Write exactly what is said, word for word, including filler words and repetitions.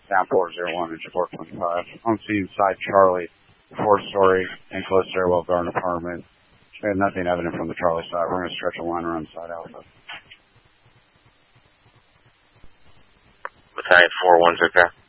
down four zero one, inch four twenty-five. On scene side Charlie, four-story, enclosed stairwell garden apartment. We have nothing evident from the Charlie side. We're going to stretch a line around side Alpha. Battalion four one's okay.